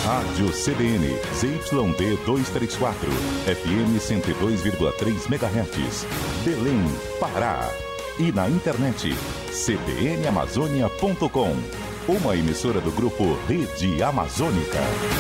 Rádio CBN, ZYD 234, FM 102,3 MHz, Belém, Pará. E na internet, cbnamazônia.com, uma emissora do grupo Rede Amazônica.